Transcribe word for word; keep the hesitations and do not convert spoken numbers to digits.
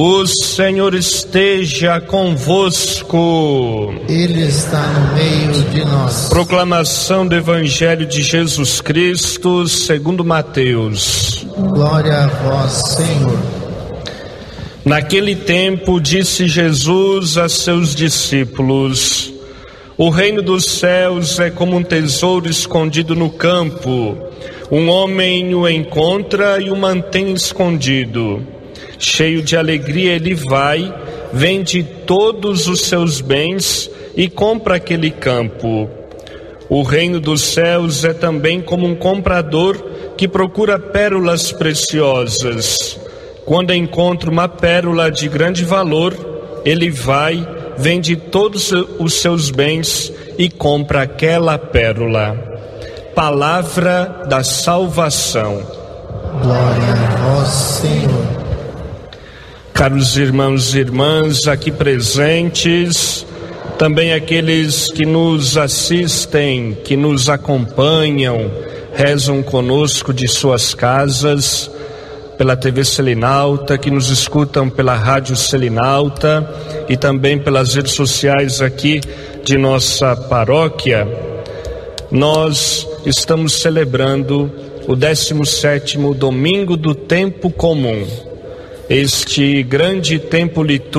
O Senhor esteja convosco. Ele está no meio de nós. Proclamação do Evangelho de Jesus Cristo segundo Mateus. Glória a vós, Senhor. Naquele tempo disse Jesus a seus discípulos: o reino dos céus é como um tesouro escondido no campo. Um homem o encontra e o mantém escondido. Cheio de alegria, ele vai, vende todos os seus bens e compra aquele campo. O reino dos céus é também como um comprador que procura pérolas preciosas. Quando encontra uma pérola de grande valor, ele vai, vende todos os seus bens e compra aquela pérola. Palavra da salvação. Glória a vós, Senhor. Caros irmãos e irmãs aqui presentes, também aqueles que nos assistem, que nos acompanham, rezam conosco de suas casas, pela T V Selinalta, que nos escutam pela Rádio Selinalta e também pelas redes sociais aqui de nossa paróquia. Nós estamos celebrando o décimo sétimo domingo do tempo comum. Este grande tempo litúrgico